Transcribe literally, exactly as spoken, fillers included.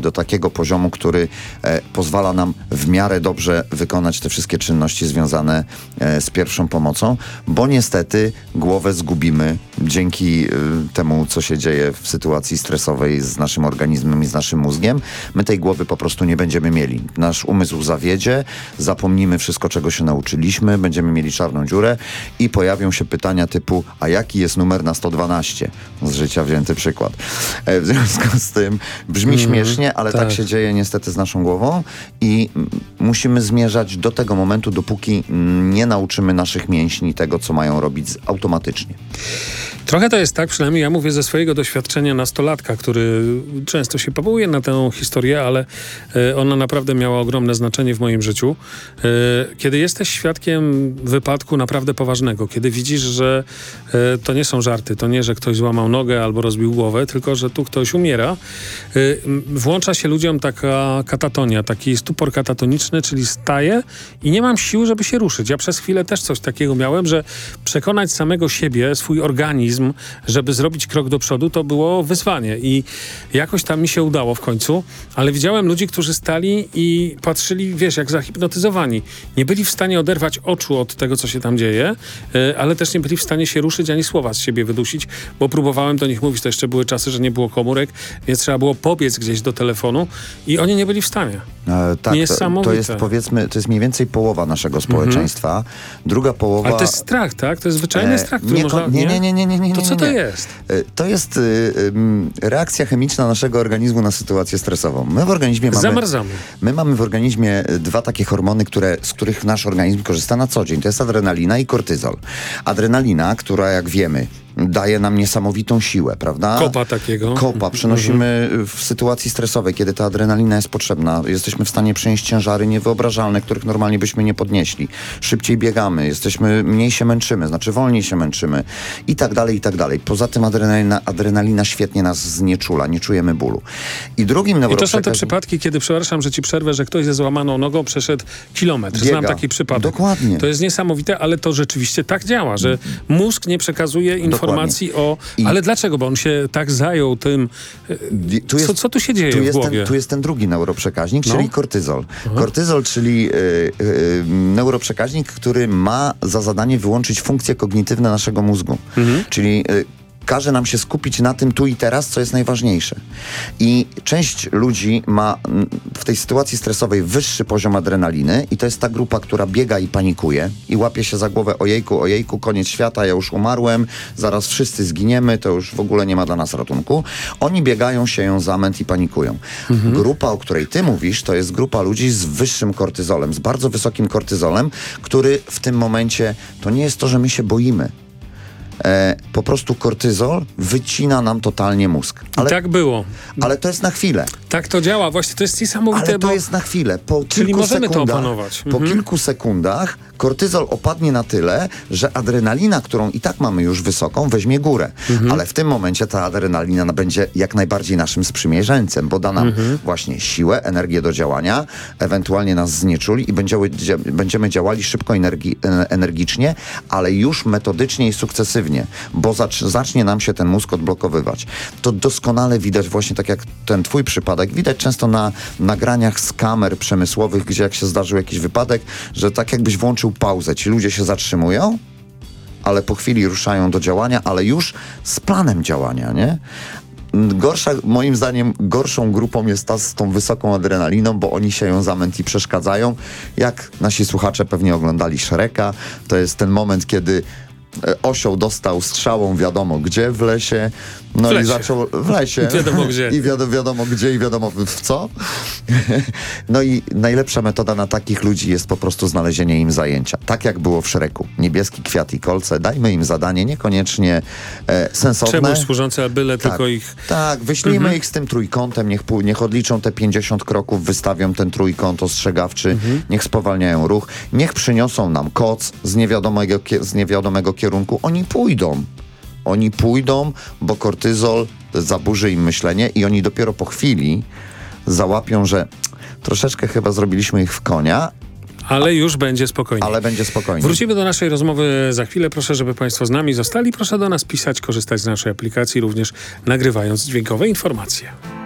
do takiego poziomu, który e, pozwala nam w miarę dobrze wykonać te wszystkie czynności związane e, z pierwszą pomocą, bo niestety głowę zgubimy dzięki e, temu, co się dzieje w sytuacji stresowej z naszym organizmem i z naszym mózgiem. My tej głowy po prostu nie będziemy mieli. Nasz umysł zawiedzie, zapomnimy wszystko, czego się nauczyliśmy, będziemy mieli czarną dziurę i pojawią się pytania typu, a jaki jest numer na sto dwanaście? Z życia wzięty przykład. E, w związku z tym brzmi mm, śmiesznie, ale tak. tak się dzieje niestety z naszą głową i m, musimy zmierzać do tego momentu, dopóki m, nie nauczymy naszych mięśni tego, co mają robić automatycznie. Trochę to jest tak, przynajmniej ja mówię ze swojego doświadczenia nastolatka, który często się powołuje na tę historię, ale y, ona naprawdę miała ogromne znaczenie w moim życiu. Y, kiedy jesteś świadkiem wypadku naprawdę poważnego, kiedy widzisz, że y, to nie są żarty, to nie, że ktoś złamał nogę albo rozbił głowę, tylko że tu ktoś umiera, y, włącza się ludziom taka katatonia, taki stupor katatoniczny, czyli staję i nie mam siły, żeby się ruszyć. Ja przez chwilę też coś takiego miałem, że przekonać samego siebie, swój organizm, żeby zrobić krok do przodu, to było wyzwanie i jakoś tam mi się udało w końcu, ale widziałem ludzi, którzy stali i patrzyli, wiesz, jak zahipnotyzowani. Nie byli w stanie oderwać oczu od tego, co się tam dzieje, yy, ale też nie byli w stanie się ruszyć, ani słowa z siebie wydusić, bo próbowałem do nich mówić, to jeszcze były czasy, że nie było komórek, więc trzeba było pobiec gdzieś do telefonu i oni nie byli w stanie. E, tak, to, to jest powiedzmy, to jest mniej więcej połowa naszego społeczeństwa. Mhm. Druga połowa... Ale to jest strach, tak? To jest zwyczajny e, strach, który nie, można... Nie, nie, nie, nie, nie, nie. To co to jest? To jest y, y, reakcja chemiczna naszego organizmu na sytuację stresową. My w organizmie mamy... Zamarzamy. My mamy w organizmie dwa takie hormony, które, z których nasz organizm korzysta na co dzień. To jest adrenalina i kortyzol. Adrenalina, która jak wiemy, daje nam niesamowitą siłę, prawda? Kopa takiego. Kopa. Przenosimy mhm. w sytuacji stresowej, kiedy ta adrenalina jest potrzebna. Jesteśmy w stanie przenieść ciężary niewyobrażalne, których normalnie byśmy nie podnieśli. Szybciej biegamy, jesteśmy, mniej się męczymy, znaczy wolniej się męczymy i tak dalej, i tak dalej. Poza tym adrenalina, adrenalina świetnie nas znieczula, nie czujemy bólu. I drugim neuroprzekaźnikiem... I to są te przypadki, kiedy, przepraszam, że ci przerwę, że ktoś ze złamaną nogą przeszedł kilometr. Biega. Znam taki przypadek. Dokładnie. To jest niesamowite, ale to rzeczywiście tak działa, że mózg nie przekazuje informacji informacji o... I ale dlaczego? Bo on się tak zajął tym... Tu jest, co, co tu się dzieje tu w jest głowie? Ten, tu jest ten drugi neuroprzekaźnik, no. czyli kortyzol. Aha. Kortyzol, czyli y, y, neuroprzekaźnik, który ma za zadanie wyłączyć funkcje kognitywne naszego mózgu. Mhm. Czyli... Y, każe nam się skupić na tym tu i teraz, co jest najważniejsze. I część ludzi ma w tej sytuacji stresowej wyższy poziom adrenaliny i to jest ta grupa, która biega i panikuje i łapie się za głowę, ojejku, ojejku, koniec świata, ja już umarłem, zaraz wszyscy zginiemy, to już w ogóle nie ma dla nas ratunku. Oni biegają, sieją zamęt i panikują. Mhm. Grupa, o której ty mówisz, to jest grupa ludzi z wyższym kortyzolem, z bardzo wysokim kortyzolem, który w tym momencie, to nie jest to, że my się boimy. E, po prostu kortyzol wycina nam totalnie mózg. Ale, I tak było. Ale to jest na chwilę. Tak to działa. Właśnie to jest niesamowite. Ale to bo... jest na chwilę. Po Czyli kilku możemy sekundach, to opanować. Po mhm. kilku sekundach kortyzol opadnie na tyle, że adrenalina, którą i tak mamy już wysoką, weźmie górę. Mhm. Ale w tym momencie ta adrenalina będzie jak najbardziej naszym sprzymierzeńcem, bo da nam mhm. właśnie siłę, energię do działania, ewentualnie nas znieczuli i będziemy, będziemy działali szybko, energi, energicznie, ale już metodycznie i sukcesywnie, bo zacz, zacznie nam się ten mózg odblokowywać. To doskonale widać właśnie tak jak ten twój przypadek, widać często na nagraniach z kamer przemysłowych, gdzie jak się zdarzył jakiś wypadek, że tak jakbyś włączył pauzę. Ci ludzie się zatrzymują, ale po chwili ruszają do działania, ale już z planem działania, nie? Gorsza, moim zdaniem, gorszą grupą jest ta z tą wysoką adrenaliną, bo oni sieją zamęt i przeszkadzają. Jak nasi słuchacze pewnie oglądali Shreka, to jest ten moment, kiedy osioł dostał strzałą wiadomo gdzie w lesie, no w lesie. i zaczął w lesie wiadomo gdzie i wiadomo, wiadomo gdzie i wiadomo w co. No i najlepsza metoda na takich ludzi jest po prostu znalezienie im zajęcia. Tak jak było w Shreku. Niebieski kwiat i kolce, dajmy im zadanie, niekoniecznie e, sensowne. Czemuś służące, a byle tak, tylko ich... Tak, wyślijmy mhm. ich z tym trójkątem, niech, niech odliczą te pięćdziesiąt kroków, wystawią ten trójkąt ostrzegawczy, mhm. niech spowalniają ruch, niech przyniosą nam koc z niewiadomego, z niewiadomego kierunku. Oni pójdą. Oni pójdą, bo kortyzol zaburzy im myślenie i oni dopiero po chwili załapią, że troszeczkę chyba zrobiliśmy ich w konia. Ale już będzie spokojnie. Ale będzie spokojnie. Wrócimy do naszej rozmowy za chwilę. Proszę, żeby Państwo z nami zostali. Proszę do nas pisać, korzystać z naszej aplikacji, również nagrywając dźwiękowe informacje.